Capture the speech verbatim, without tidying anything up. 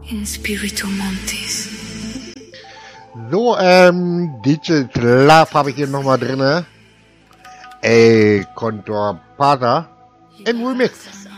in Spiritu Montis. So, ähm, D J Love habe ich hier nochmal drinne. Ey, Contor Pata im Remix.